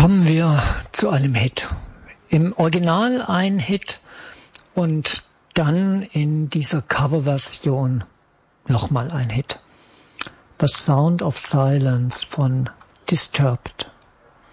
Kommen wir zu einem Hit. Im Original ein Hit und dann in dieser Coverversion nochmal ein Hit. The Sound of Silence von Disturbed.